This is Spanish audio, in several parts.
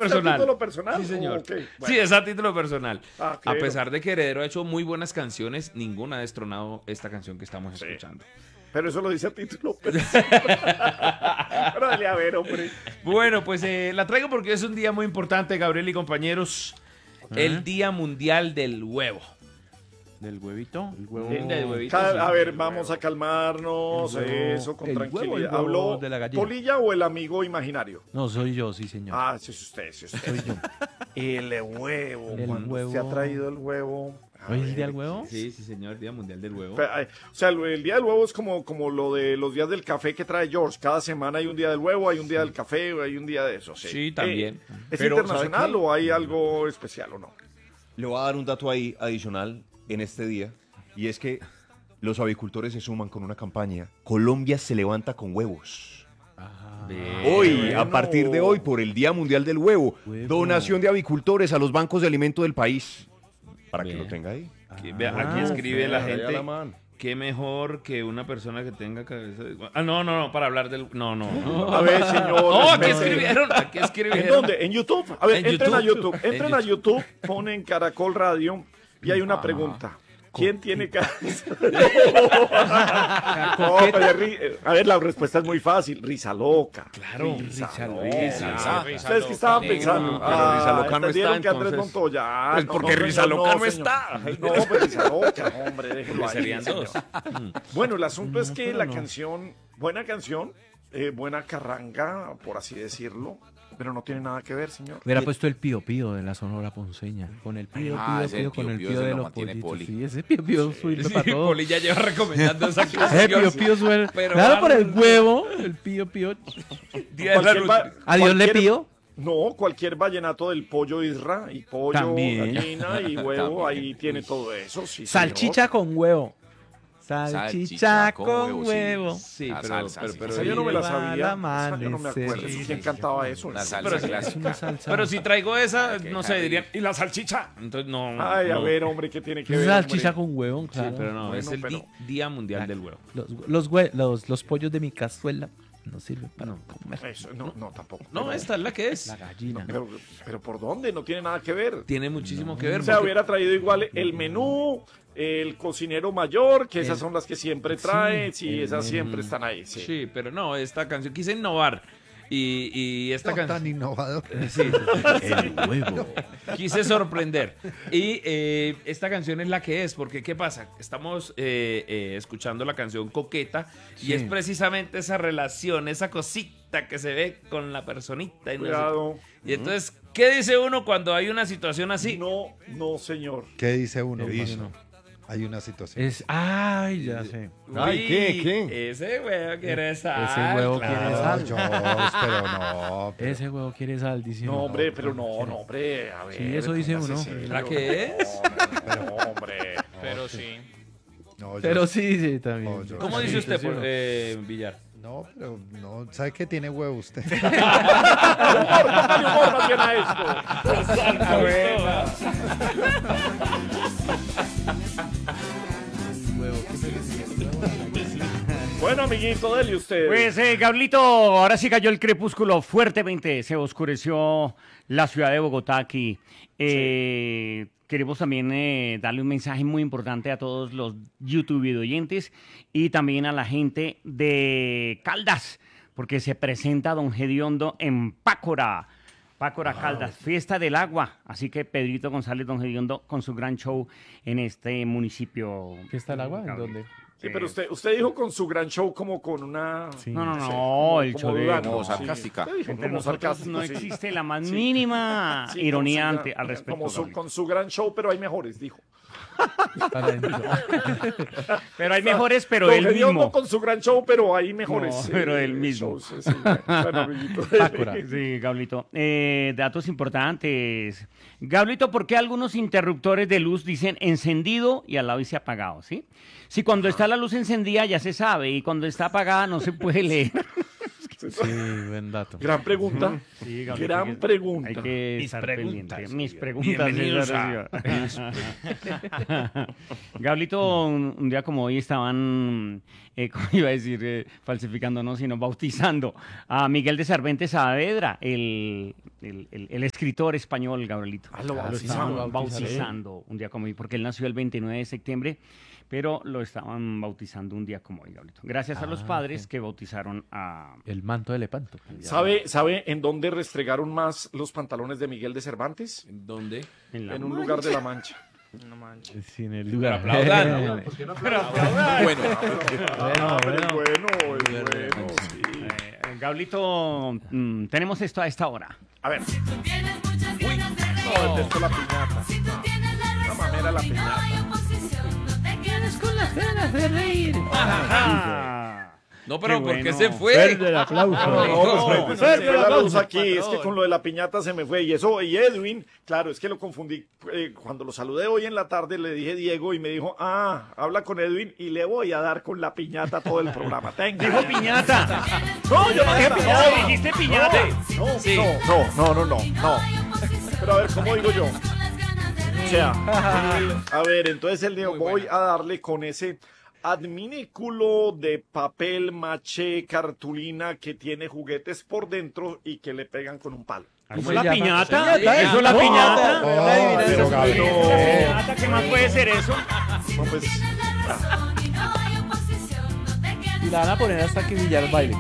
personal. ¿A título personal? Sí, señor. Okay, bueno. Sí, es a título personal. Ah, A claro. pesar de que Heredero ha hecho muy buenas canciones, ninguna ha destronado esta canción que estamos Sí. escuchando. Pero eso lo dice a título personal. Pero dale a ver, hombre. Bueno, pues la traigo porque es un día muy importante, Gabriel y compañeros. El Día Mundial del Huevo. ¿Del huevito? El huevo. Del huevito, sí. A ver, vamos a calmarnos, El huevo, eso, con el huevo, tranquilidad. el huevo ¿Habló de la gallina. Polilla o el amigo imaginario? No, soy yo, sí, señor. Ah, sí, es usted, sí, es usted. Soy yo. El huevo. El Cuando huevo. usted ha traído el huevo. A ¿Hoy es ver, el día del huevo? Sí, sí, señor, Día Mundial del Huevo. O sea, el día del huevo es como lo de los días del café que trae George. Cada semana hay un día del huevo, hay un día del café, hay un día de eso. Sí, Sí, también. ¿Es Pero, internacional ¿sabe qué? o hay algo especial o no? Le voy a dar un dato ahí adicional en este día, y es que los avicultores se suman con una campaña. Colombia se levanta con huevos. Hoy, bueno. a partir de hoy, por el Día Mundial del Huevo, Huevo. donación de avicultores a los bancos de alimento del país. Para que Bien. lo tenga ahí. Aquí escribe la Vea gente. la mano. Qué mejor que una persona que tenga cabeza de... Ah, no, para hablar del... No. A ver, señor. No, aquí respete. escribieron. ¿En dónde? ¿En YouTube? A ver, En entren a YouTube. YouTube. Entren a YouTube, ponen Caracol Radio y hay una pregunta. ¿Quién tiene cabeza? No, pero a ver, la respuesta es muy fácil. Risa loca. Claro, Risa loca. loca. Risa ¿Ustedes qué estaban loca. pensando? No, pero Risa loca no entendieron está, que Andrés entonces. Montoya. Pues porque Risa señor, loca no señor. está. Ay, no, pues Risa loca, hombre, déjelo ahí. Serían señor. dos. Bueno, el asunto es que pero la no. canción, buena canción, buena carranga, por así decirlo, pero no tiene nada que ver, señor. Hubiera puesto el pío pío de la Sonora Ponceña. Con el pío pío ese pío, con pío el pío pío se de lo los mantiene pollitos. Poli. Sí, ese pío pío sirve Sí, para todo. Poli ya lleva recomendando esa Ese canción. pío pío suena. Pero Claro, por el bárbaro. huevo, el pío pío. Día de la Cualquier va- rutina. ¿A Dios le cualquier- pío? No, cualquier vallenato del pollo isra y pollo, También. gallina y huevo, También. ahí tiene todo eso, sí, Salchicha con huevo. Salchicha con huevo. Sí, La pero, salsa, pero, sí. pero, Esa yo no me la Lleva sabía. la mano, Esa yo no me acuerdo. sí, ¿Quién sí, cantaba eso? La Es salsa una clásica. salsa. pero si traigo esa, Ay, no qué sé, Javi. dirían, ¿y la salchicha? Entonces no. Ay, a no. ver, hombre, ¿qué tiene que Es ver? salchicha hombre? con huevo, Sí, claro. pero no, Bueno, es el pero- Día Mundial del Huevo. Los pollos de mi cazuela no sirven para comer. Eso, no, tampoco. No, Pero- esta es la que es. La gallina. pero ¿por dónde? No tiene nada que ver. Tiene muchísimo que ver. O sea, porque- hubiera traído igual el menú, el cocinero mayor, que esas son las que siempre trae, sí, el esas menú. siempre están ahí, sí. Sí, pero no, esta canción quise innovar. Y esta No tan canción. innovador. Sí, El huevo. quise sorprender. Y esta canción es la que es, porque ¿qué pasa? Estamos escuchando la canción Coqueta y Sí. es precisamente esa relación, esa cosita que se ve con la personita. Y, no sé- Cuidado. y entonces, ¿qué dice uno cuando hay una situación así? No, señor. ¿Qué dice uno? ¿Qué dice cuando hay una situación? Es. Ay, ya sé. Ay, Uy, ¿qué? Ese huevo quiere sal. Ese huevo quiere claro. sal. George, pero no. pero- Ese huevo quiere sal, dice No, uno. hombre, pero no, hombre, a ver. Sí, eso dice póngase uno. serio. ¿La que es? No, hombre. Pero sí. no, Pero George, sí, sí, también. No, yo- ¿Cómo Sí, dice usted, sí, no. Villar? No, pero no. ¿Sabe qué tiene huevo usted? Póngale humor más bien a esto. Bueno, amiguito, dele usted. Pues, Gablito, ahora sí cayó el crepúsculo fuertemente, se oscureció la ciudad de Bogotá aquí. Queremos también darle un mensaje muy importante a todos los YouTube oyentes y también a la gente de Caldas, porque se presenta Don Gediondo en Pácora. Pácora Caldas, Fiesta del Agua. Así que Pedrito González, Don Gediondo, con su gran show en este municipio. ¿Fiesta del agua? ¿En dónde? Sí, pero usted dijo con su gran show como con una... Sí. No, sé, el show de... dudando, como sí. sarcástica. Usted dijo Entre como nosotros sarcástico, no sí. existe la más Sí. mínima Sí, ironía como su gran- al respecto. como Gabriel. con su gran show, pero hay mejores, dijo. Para adentro. Pero hay mejores, pero Don él Gediondo mismo. con su gran show, pero hay mejores. No, pero él mismo. shows, sí. Bueno, amiguito. Pácora. Sí, Gablito. Datos importantes. Gablito, ¿por qué algunos interruptores de luz dicen encendido y al lado dice apagado? ¿Sí? Si cuando está la luz encendida ya se sabe y cuando está apagada no se puede leer. Sí, buen dato. Gran pregunta. Sí, Gabriel, Gran pregunta. Hay que Mis estar preguntas, pendiente. Mis Sergio. preguntas. Bienvenidos Sergio. Gablito, un día como hoy estaban, ¿cómo iba a decir? Falsificando, no, sino bautizando a Miguel de Cervantes Saavedra, el escritor español, Gabrielito. Lo estaban bautizaron. bautizando un día como hoy, porque él nació el 29 de septiembre, pero lo estaban bautizando un día como hoy, Gabrielito. Gracias a los padres que bautizaron a... El manto de Lepanto. ¿Sabe en dónde restregaron más los pantalones de Miguel de Cervantes? ¿Dónde? En un lugar de la Mancha. Sin el Pero lugar. aplaudan, ¿no? Bueno, Bueno. bueno, sí. Gablito, tenemos esto a esta hora. A ver, Tienes muchas ganas de reír. no, detesto la piñata. Si tú tienes la Una mamera la razón y no hay piñata. oposición, no te quedes con las ganas de reír. No, pero Qué ¿por qué bueno. se fue? el aplauso. No, pues se me fue la luz aquí, es que con lo de la piñata se me fue. Y eso, y Edwin, claro, es que lo confundí. Cuando lo saludé hoy en la tarde le dije Diego y me dijo, habla con Edwin y le voy a dar con la piñata todo el programa. Tenga. Dijo piñata. No, yo no dije piñata. No, dijiste piñata. No, Sí. no. Pero a ver, ¿cómo digo yo? O sea, a ver, entonces el día voy a darle con ese adminículo de papel maché cartulina que tiene juguetes por dentro y que le pegan con un palo. ¿Eso se es la llama? piñata? Piñata. ¿Eso es la piñata? Pero Gabriel, ¿Piñata? ¿Qué más puede ser eso? no, pues, Y la van a poner hasta que Villar baile.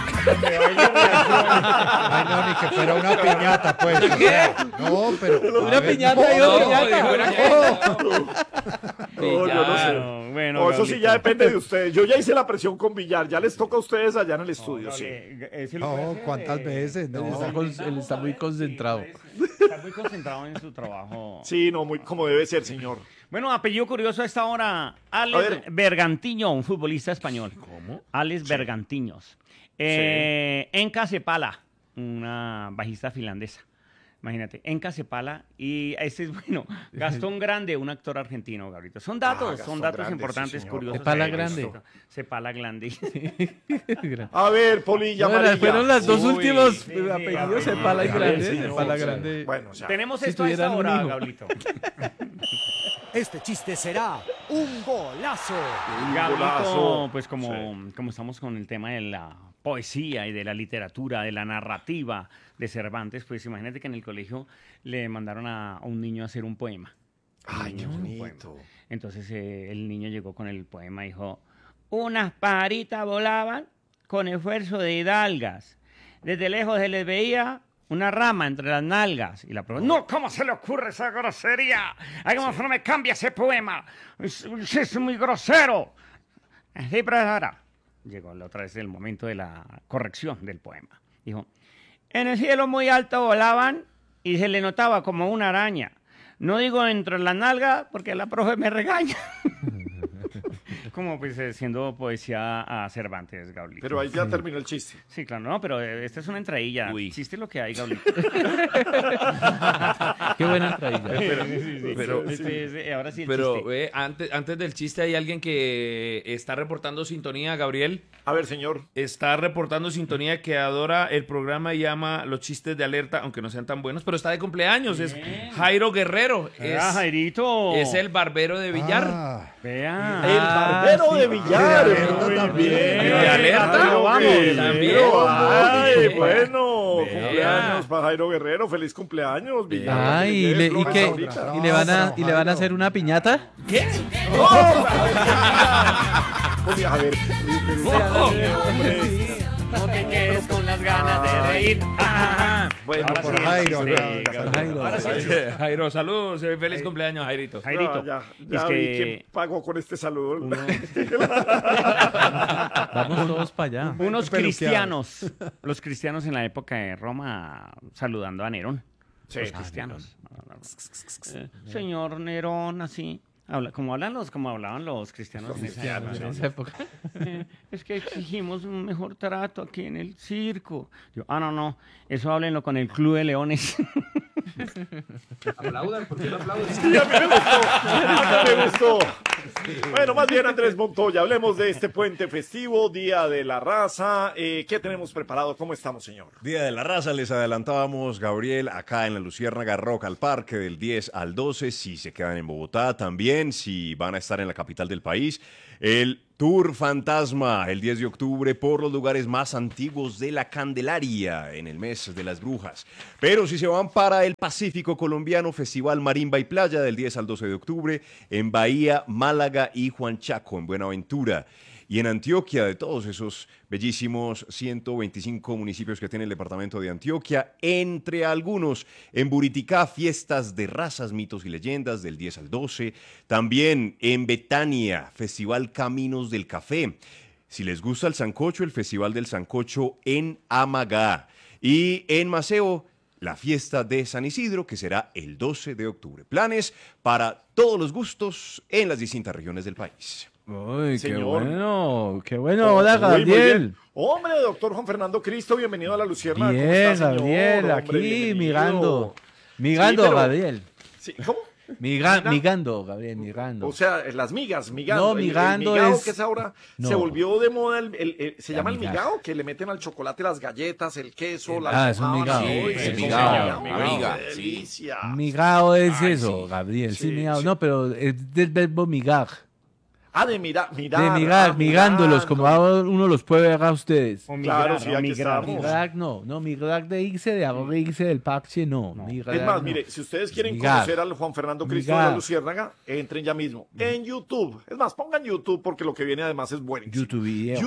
Ay, no, ni que fuera una piñata, pues. No, pero. Una a ver, piñata, No, piñata. dijo, era que- no, yo no sé. Claro, bueno, No, eso sí Gablito. ya depende de ustedes. Yo ya hice la presión con Villar, ya les toca a ustedes allá en el estudio, sí. No, ¿cuántas veces? No. Él está muy concentrado. Está muy concentrado en su trabajo. Sí, no, muy como debe ser, señor. Bueno, apellido curioso a esta hora. A Alex ver. Bergantiño, un futbolista español. ¿Cómo? Alex Bergantiños. Enka Cepala, una bajista finlandesa. Imagínate, Enka Cepala. Y este es bueno. Gastón Grande, un actor argentino, Gabriel. Son datos Gastón datos Grande, importantes, sí, señor. curiosos. Cepala de Grande. esto. Cepala Grande. A ver, Polilla, Bueno, amarilla. fueron las dos Uy, últimos sí, apellidos, sí, Cepala y sí, Grande. sí, Cepala sí. Grande. Bueno, o sea, Tenemos Si esto a esta tuvieran un hora, hijo. Gablito. Este chiste será un golazo. Gablito, golazo. pues como estamos con el tema de la poesía y de la literatura, de la narrativa de Cervantes, pues imagínate que en el colegio le mandaron a un niño a hacer un poema. Ay, qué Un bonito. poema. Entonces el niño llegó con el poema y dijo, unas pajaritas volaban con esfuerzo de hidalgas. Desde lejos se les veía una rama entre las nalgas. Y la profesora, no, ¿cómo se le ocurre esa grosería? Ay, ¿cómo no me cambia ese poema? Es muy grosero. Sí, profesora. Llegó otra vez el momento de la corrección del poema. Dijo, en el cielo muy alto volaban y se le notaba como una araña. No digo entre las nalgas porque la profe me regaña. Como pues siendo poesía a Cervantes, Gablito. Pero ahí ya terminó el chiste. Sí, claro, no, pero esta es una entradilla. Uy. Chiste lo que hay, Gablito. Qué buena entradilla. Pero, Ahora sí el pero chiste. antes del chiste hay alguien que está reportando sintonía, Gabriel. A ver, señor. Está reportando sintonía que adora el programa y ama los chistes de alerta, aunque no sean tan buenos, pero está de cumpleaños. Es Jairo Guerrero. Jairito. Es el barbero de Villar. Ah, Vea. El barbero sí. de Villar. De alerta Muy también. bien. De alerta, Jairo vamos, Guerrero. también. Ay, Vamos. bueno. Vea. Cumpleaños para Jairo Guerrero. Feliz cumpleaños, Villar. Ah, y le van a hacer una piñata. Oye, a ver. No te quedes con las ganas de reír. Bueno, Ahora por sí, Jairo, sí, ¿no? Gabriel. Jairo. Ahora sí, Jairo, saludos. Feliz cumpleaños, Jairito. Jairito. Ya es vi que quién pagó con este saludo. Vamos todos para allá. unos Peluqueados. cristianos, los cristianos en la época de Roma saludando a Nerón. Sí. Los cristianos. Señor Nerón, así. Como hablaban los cristianos en esa época. En esa época. Es que exigimos un mejor trato aquí en el circo. Yo, no, eso háblenlo con el Club de Leones. Aplaudan, ¿por qué no aplauden? Sí, a mí me gustó. A mí me gustó. Bueno, más bien Andrés Montoya, hablemos de este puente festivo, Día de la Raza. ¿Qué tenemos preparado? ¿Cómo estamos, señor? Día de la Raza, les adelantábamos, Gabriel, acá en la Luciérnaga Rock al Parque del 10 al 12, si se quedan en Bogotá también, si van a estar en la capital del país. El Tour Fantasma, el 10 de octubre, por los lugares más antiguos de la Candelaria, en el mes de las brujas. Pero si se van para el Pacífico colombiano, Festival Marimba y Playa, del 10 al 12 de octubre, en Bahía, Málaga y Juanchaco, en Buenaventura. Y en Antioquia, de todos esos bellísimos 125 municipios que tiene el departamento de Antioquia, entre algunos, en Buriticá, fiestas de razas, mitos y leyendas del 10 al 12. También en Betania, Festival Caminos del Café. Si les gusta el sancocho, el Festival del Sancocho en Amagá. Y en Maceo, la fiesta de San Isidro, que será el 12 de octubre. Planes para todos los gustos en las distintas regiones del país. Uy, Señor. qué bueno. Hola, Uy, muy Gabriel. bien. Hombre, doctor Juan Fernando Cristo, bienvenido a la Luciérnaga. ¿Cómo Bien, está, señor? Gabriel, Hombre, aquí bienvenido. migando, Sí, pero- Gabriel. Sí, ¿cómo? Migando, Gabriel, migando. O sea, las migas, migando. No, El migando migao es- que es ahora, No. se volvió de moda, se La llama el migaja. migao, que le meten al chocolate las galletas, el queso, la Ah, es un almojábana. migao. Uy, Sí, sí, el migao, migao, amiga, qué sí. delicia. Migao es Ay, eso, sí. Gabriel. Sí, Sí, migao. sí. No, pero es del verbo migar. Ah, de mirar. De migar, migándolos, como ahora uno los puede ver a ustedes. O Claro, migrar, sí, o aquí migrar. estamos. Migrar no, migrar de irse, de ahora irse del parche, no. Migrar, Es más, no. mire, si ustedes quieren Migar. conocer al Juan Fernando Cristo de Migar. la Luciérnaga, entren ya mismo en YouTube. Es más, pongan YouTube porque lo que viene además es buenísimo. YouTube video.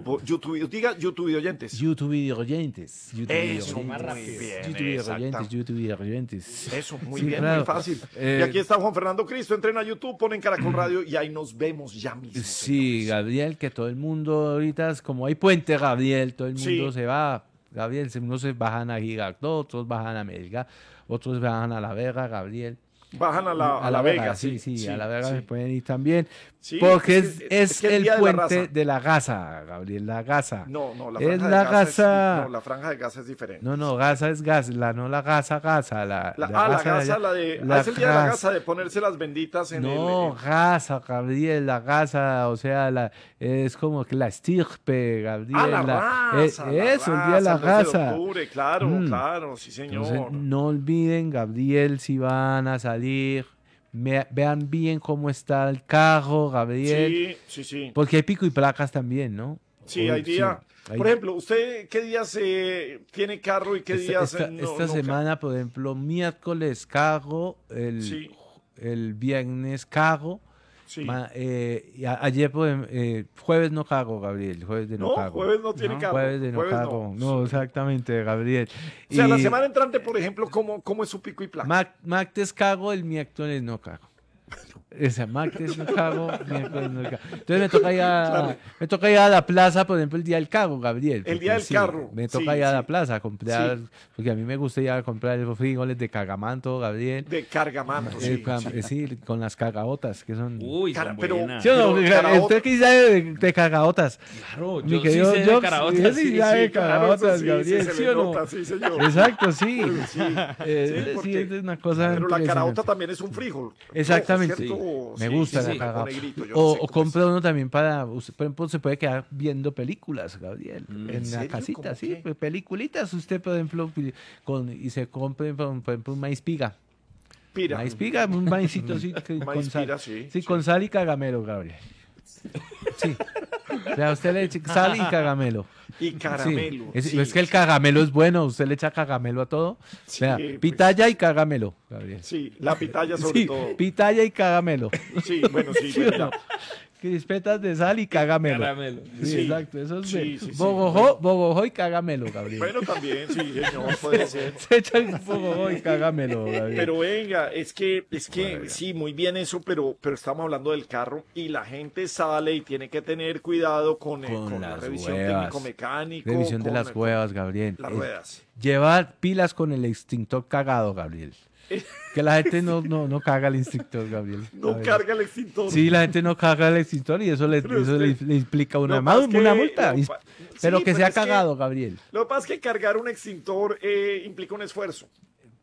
Diga YouTube oyentes. YouTube video oyentes. YouTube Eso, video más oyentes. rápido. Bien, YouTube video exacto. oyentes, YouTube video oyentes. Eso, muy Sí, bien, claro. muy fácil. Eh, Y aquí está Juan Fernando Cristo, entren a YouTube, ponen Caracol Radio y ahí nos vemos ya mismo. Sí, señores. Gabriel, que todo el mundo ahorita es como hay puente, Gabriel, todo el mundo Sí. se va. Gabriel, unos se bajan a Girardot, otros bajan a Melgar, otros bajan a La Vega, Gabriel. Bajan a la Vega, sí, a La Vega sí. se pueden ir también. Sí, porque es que el el Día de la puente Raza. de la Gaza, Gabriel, la Gaza. No, la Es franja la de Gaza. Gaza. No, la franja de Gaza es diferente. No, Gaza es gas, no la Gaza. La Gaza, la de. es el Día de la Gaza de ponerse las benditas en No, Gaza, Gabriel, la Gaza, o sea, es como que la estirpe, Gabriel. la raza. Eso, el día de la el 12 de Gaza. octubre, claro, Mm. claro, sí, señor. Entonces, no olviden, Gabriel, si van a salir, vean bien cómo está el carro, Gabriel. Sí. Porque hay pico y placas también, ¿no? Sí, Uy, hay día. hay- Por ejemplo, ¿usted qué días tiene carro y qué días no? esta no semana, por ejemplo, miércoles carro, Sí. el viernes carro. Sí. Y ayer, jueves no cago, Gabriel. Jueves de no, No, cago. jueves no tiene carro. Jueves de no jueves cago. No, exactamente, Gabriel. O sea, la Y semana entrante, por ejemplo, ¿cómo es su pico y placa? Martes cago, el miércoles no cago. Esa, martes no cago, miércoles no cago. Entonces me toca ir a la plaza, por ejemplo, el día del carro, Gabriel. El día porque del carro, Me toca sí, ir a la sí. plaza a comprar, Sí. porque a mí me gusta ir a comprar los frijoles de cagamanto, Gabriel. De cargamanto, sí. Sí, con las cagaotas, que son... Uy, Cara, son pero- buenas. ¿Sí o no? Pero caraota- ¿Usted qué sabe de cagaotas? Claro, Mi yo sí querido sé de Jobs, caraotas, él sí sí, sabe sí, de cagaotas, sí, Gabriel, se ¿sí le o no? nota, sí, señor. Exacto, sí. Sí, Sí, porque- es una cosa Pero la impresionante. caraota también es un frijol. Exactamente. Rojo, ¿cierto? Me Sí, gusta sí, la sí, cagaota. con negrito, yo no O sé cómo compra es. uno también para, por ejemplo, se puede quedar viendo películas, Gabriel, en la serio? casita, ¿Cómo sí, qué? pues, peliculitas. Usted, por ejemplo, y se compre, por ejemplo, un maíz piga. Pira. Maíz piga, un maízito así, con Maíz sal. pira, sí, Sí, sí. con sal y cagamelo, Gabriel. Sí. O sea, usted le echa sal y cagamelo. Y caramelo. Sí. sí. Es que el cagamelo es bueno, usted le echa cagamelo a todo. Sí, Vea, pues. pitaya y cagamelo, Gabriel. Sí, la pitaya sobre Sí, todo. pitaya y cagamelo. Sí, bueno, sí, ¿Sí o verdad. no? Crispetas de sal y cagamelo. Caramelo. Sí, Sí. exacto, eso es Sí, bien. sí, sí. Bogojó y cagamelo, Gabriel. Bueno, también, sí, señor, puede ser. Se echa el bogojó y cagamelo, Gabriel. Pero venga, es que sí, muy bien eso, pero estamos hablando del carro y la gente sale y tiene que tener cuidado con la las revisión huevas. técnico-mecánico. Revisión de con las el- cuevas, Gabriel. Las ruedas. Llevar pilas con el extintor cagado, Gabriel. Que la gente no caga el extintor, Gabriel. No Gabriel. carga el extintor. Sí, la gente no caga el extintor y eso le Pero le implica Lo una, que pasa es que- una multa. lo pa- Pero sí, que sea es que cagado, Gabriel. Lo que pasa es que cargar un extintor implica un esfuerzo.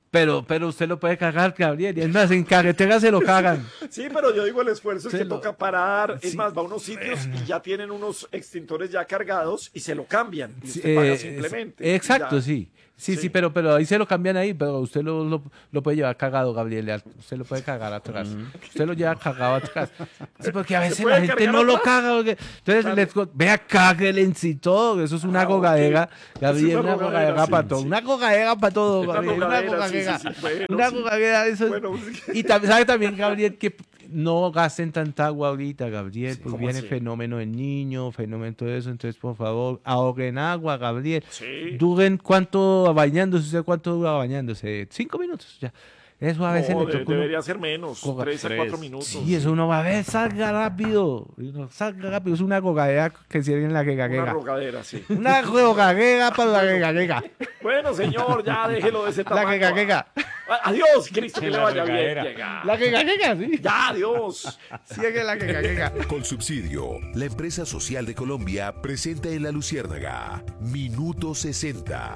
Pero usted lo puede cagar, Gabriel. Y es más, en carretera se lo cagan. Sí, pero yo digo el esfuerzo es Se que lo- toca parar. Es Sí. más, va a unos sitios y ya tienen unos extintores ya cargados y se lo cambian. Y Sí, usted paga simplemente. exacto, Ya. sí. Sí, Sí. sí, pero ahí se lo cambian ahí, pero usted lo puede llevar cagado, Gabriel. Usted lo puede cagar atrás. Usted lo lleva cagado atrás. Sí, porque a veces puede la gente cargar no lo atrás? caga. Entonces, vea, cáguele en sí todo. Eso es una gogadera. ok. Gabriel, Es una gogadera sí, para todo. sí. Una gogadera para todo, Una Gabriel. Una gogadera, sí, gogadera. sí, sí. Bueno, Una sí. gogadera, eso es- Bueno, Y sabe también, Gabriel, que no gasten tanta agua ahorita, Gabriel, pues ¿cómo viene así? fenómeno del niño, fenómeno todo eso, entonces por favor, ahorren agua, Gabriel. Sí. Duren cuánto bañándose, ¿usted cuánto dura bañándose? 5 minutos, ya. Eso a veces No, le toca uno- debería ser menos, Coga- 3 a 4 minutos. Sí, eso uno va a ver, salga rápido. Salga rápido, es una gogadera que sirve en la Una regadera. rogadera, sí. Una gogadera para la regadera. Bueno, señor, ya déjelo de ese La tamaño. regadera. Adiós, Cristo, que le La vaya bien. regadera. Llega. La regadera, sí. Ya, adiós. Sí, es que la regadera. Colsubsidio, la empresa social de Colombia, presenta en La Luciérnaga Minuto 60.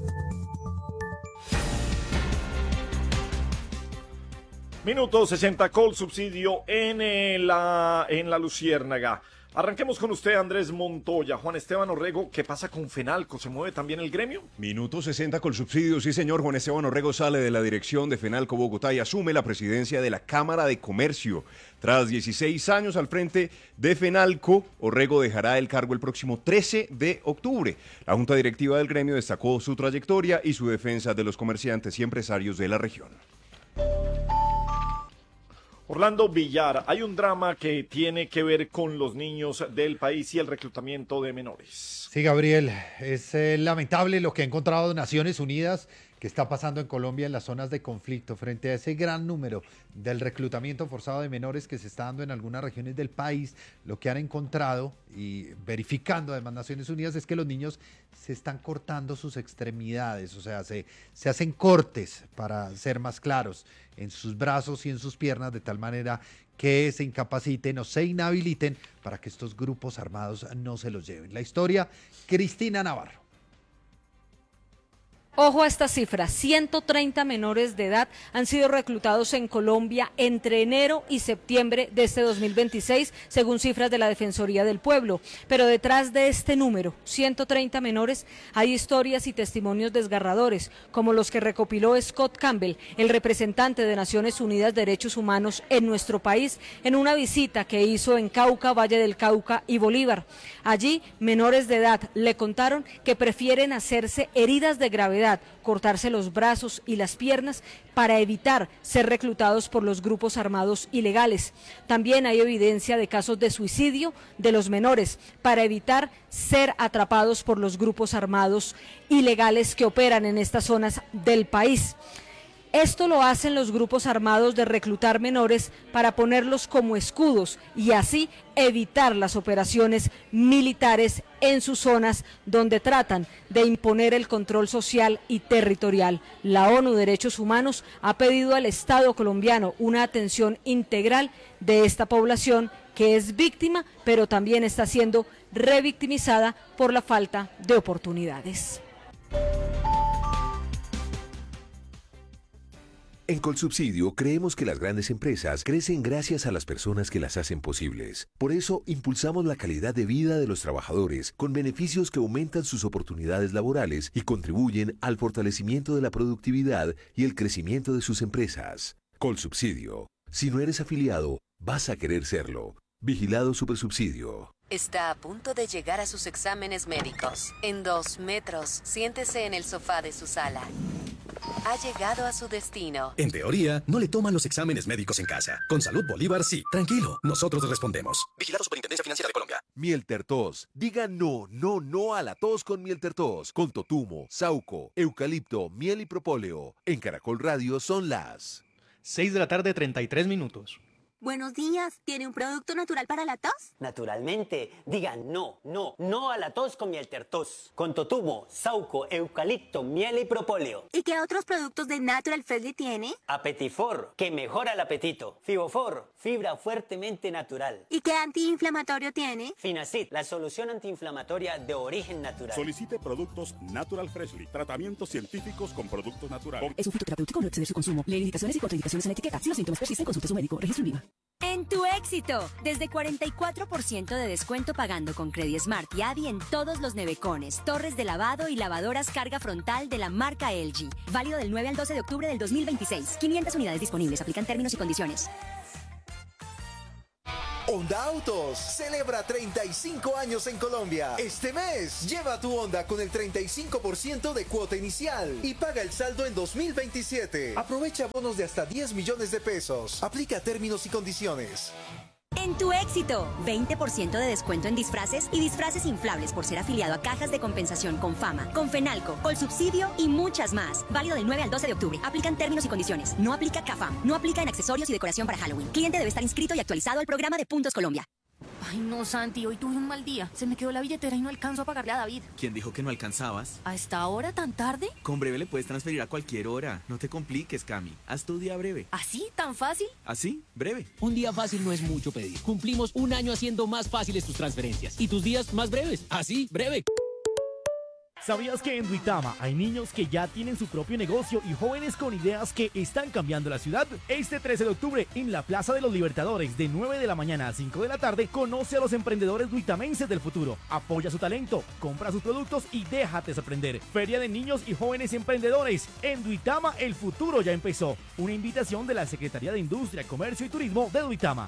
Minuto 60 Col Subsidio en la Luciérnaga. Arranquemos con usted, Andrés Montoya. Juan Esteban Orrego, ¿qué pasa con Fenalco? ¿Se mueve también el gremio? Minuto 60 con subsidio, sí señor. Juan Esteban Orrego sale de la dirección de Fenalco Bogotá y asume la presidencia de la Cámara de Comercio. Tras 16 años al frente de Fenalco, Orrego dejará el cargo el próximo 13 de octubre. La Junta Directiva del gremio destacó su trayectoria y su defensa de los comerciantes y empresarios de la región. Orlando Villar, hay un drama que tiene que ver con los niños del país y el reclutamiento de menores. Sí, Gabriel, es lamentable lo que ha encontrado Naciones Unidas que está pasando en Colombia en las zonas de conflicto frente a ese gran número del reclutamiento forzado de menores que se está dando en algunas regiones del país. Lo que han encontrado y verificando además Naciones Unidas es que los niños se están cortando sus extremidades, o sea, se hacen cortes, para ser más claros, en sus brazos y en sus piernas de tal manera que se incapaciten o se inhabiliten para que estos grupos armados no se los lleven. La historia, Cristina Navarro. Ojo a esta cifra, 130 menores de edad han sido reclutados en Colombia entre enero y septiembre de este 2026, según cifras de la Defensoría del Pueblo. Pero detrás de este número, 130 menores, hay historias y testimonios desgarradores, como los que recopiló Scott Campbell, el representante de Naciones Unidas Derechos Humanos en nuestro país, en una visita que hizo en Cauca, Valle del Cauca y Bolívar. Allí, menores de edad le contaron que prefieren hacerse heridas de gravedad, cortarse los brazos y las piernas para evitar ser reclutados por los grupos armados ilegales. También hay evidencia de casos de suicidio de los menores para evitar ser atrapados por los grupos armados ilegales que operan en estas zonas del país. Esto lo hacen los grupos armados de reclutar menores para ponerlos como escudos y así evitar las operaciones militares en sus zonas donde tratan de imponer el control social y territorial. La ONU Derechos Humanos ha pedido al Estado colombiano una atención integral de esta población que es víctima, pero también está siendo revictimizada por la falta de oportunidades. En Colsubsidio creemos que las grandes empresas crecen gracias a las personas que las hacen posibles. Por eso impulsamos la calidad de vida de los trabajadores con beneficios que aumentan sus oportunidades laborales y contribuyen al fortalecimiento de la productividad y el crecimiento de sus empresas. Colsubsidio. Si no eres afiliado, vas a querer serlo. Vigilado Supersubsidio. Está a punto de llegar a sus exámenes médicos. En 2 metros, siéntese en el sofá de su sala. Ha llegado a su destino. En teoría, no le toman los exámenes médicos en casa. Con Salud Bolívar, sí. Tranquilo, nosotros respondemos. Vigilado Superintendencia Financiera de Colombia. Mieltertos. Diga no, no, no a la tos con Mieltertos. Con totumo, sauco, eucalipto, miel y propóleo. En Caracol Radio son las 6 de la tarde, 33 minutos. Buenos días. ¿Tiene un producto natural para la tos? Naturalmente, digan no a la tos con miel tertos. Con totumo, sauco, eucalipto, miel y propóleo. ¿Y qué otros productos de Natural Freshly tiene? Apetifor, que mejora el apetito. Fibofor, fibra fuertemente natural. ¿Y qué antiinflamatorio tiene? Finacid, la solución antiinflamatoria de origen natural. Solicite productos Natural Freshly. Tratamientos científicos con productos naturales. Es un fitoterapéutico, no exceder su consumo. Lee indicaciones y contraindicaciones en la etiqueta. Si los síntomas persisten, consulte a su médico. Registro INVIMA. En tu éxito, desde 44% de descuento pagando con CrediSmart y Adi en todos los nevecones, torres de lavado y lavadoras carga frontal de la marca LG. Válido del 9 al 12 de octubre del 2026. 500 unidades disponibles. Aplican términos y condiciones. Honda Autos celebra 35 años en Colombia. Este mes, lleva tu Honda con el 35% de cuota inicial y paga el saldo en 2027. Aprovecha bonos de hasta 10 millones de pesos. Aplica términos y condiciones. En tu éxito, 20% de descuento en disfraces y disfraces inflables por ser afiliado a cajas de compensación con Fama, con Fenalco, Colsubsidio y muchas más. Válido del 9 al 12 de octubre. Aplican términos y condiciones. No aplica CAFAM. No aplica en accesorios y decoración para Halloween. Cliente debe estar inscrito y actualizado al programa de Puntos Colombia. Ay, no, Santi, hoy tuve un mal día. Se me quedó la billetera y no alcanzo a pagarle a David. ¿Quién dijo que no alcanzabas? ¿A esta hora tan tarde? Con Breve le puedes transferir a cualquier hora. No te compliques, Cami. Haz tu día breve. ¿Así? ¿Tan fácil? ¿Así? Breve. Un día fácil no es mucho pedir. Cumplimos un año haciendo más fáciles tus transferencias y tus días más breves. Así, breve. ¿Sabías que en Duitama hay niños que ya tienen su propio negocio y jóvenes con ideas que están cambiando la ciudad? Este 13 de octubre, en la Plaza de los Libertadores, de 9 de la mañana a 5 de la tarde, conoce a los emprendedores duitamenses del futuro. Apoya su talento, compra sus productos y déjate sorprender. Feria de niños y jóvenes emprendedores. En Duitama, el futuro ya empezó. Una invitación de la Secretaría de Industria, Comercio y Turismo de Duitama.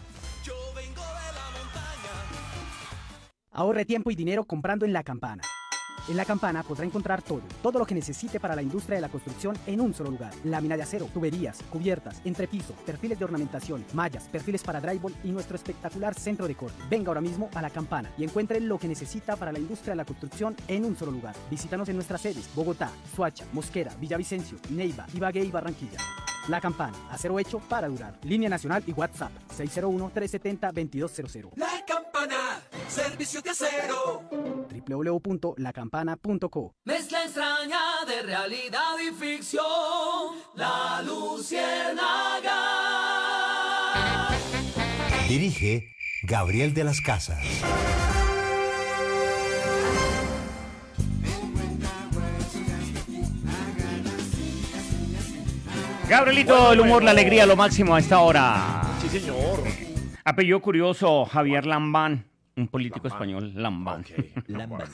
Ahorre tiempo y dinero comprando en La Campana. En La Campana podrá encontrar todo lo que necesite para la industria de la construcción en un solo lugar. Lámina de acero, tuberías, cubiertas, entrepiso, perfiles de ornamentación, mallas, perfiles para drywall y nuestro espectacular centro de corte. Venga ahora mismo a La Campana y encuentre lo que necesita para la industria de la construcción en un solo lugar. Visítanos en nuestras sedes: Bogotá, Soacha, Mosquera, Villavicencio, Neiva, Ibagué y Barranquilla. La Campana, acero hecho para durar. Línea nacional y WhatsApp 601-370-2200. La Campana, servicio de acero. www.lacampana.co. Mezcla extraña de realidad y ficción. La Luciérnaga. Dirige Gabriel de las Casas. Gabrielito, el humor, la alegría, lo máximo a esta hora. Sí, señor. Apellido curioso, Javier Lambán, un político español, Lambán. Okay. Lambán.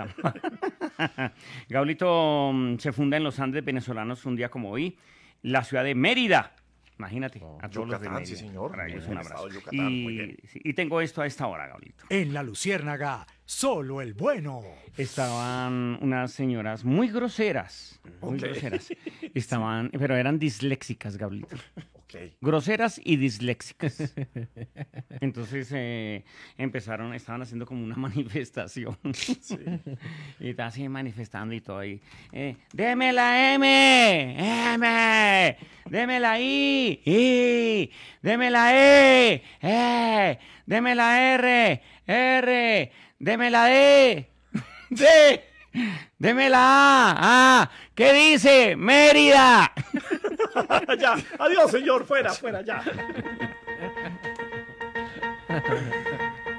Gabrielito se funda en los Andes venezolanos un día como hoy, la ciudad de Mérida. Imagínate, a todos los de Yucatán, Mérida. sí, señor. Para ellos un abrazo. Yucatán, muy bien. Y tengo esto a esta hora, Gabrielito. En La Luciérnaga, solo el bueno. Estaban unas señoras muy groseras, pero eran disléxicas, Gabrielito. Groseras y disléxicas. Entonces estaban haciendo como una manifestación. Sí. Y estaban así manifestando y todo ahí. ¡Deme la M! ¡Deme la I! ¡Deme la E! ¡Deme la R! ¡Deme la D! ¡Deme la A! ¿Qué dice? ¡Mérida! Ya, adiós, señor, fuera, ya.